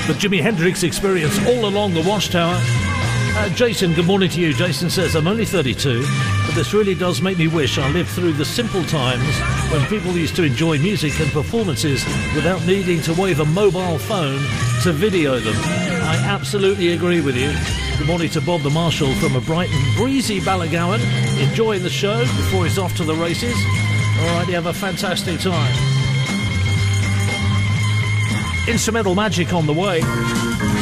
The Jimi Hendrix Experience all along the Watchtower. Jason, good morning to you. Jason says, I'm only 32, but this really does make me wish I lived through the simple times when people used to enjoy music and performances without needing to wave a mobile phone to video them. I absolutely agree with you. Good morning to Bob the Marshal from a bright and breezy Ballygowan, enjoying the show before he's off to the races. All right, you have a fantastic time. Instrumental Magic on the way.